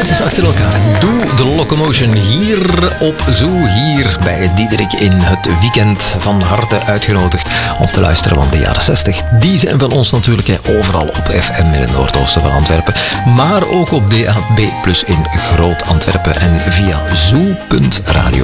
eens achter elkaar. Doe de Locomotion hier op Zoo, hier bij Diederik in het weekend. Van harte uitgenodigd om te luisteren, want de jaren 60, die zijn van ons natuurlijk overal op FM in het noordoosten van Antwerpen. Maar ook op DAB+ in Groot Antwerpen en via zoo.radio.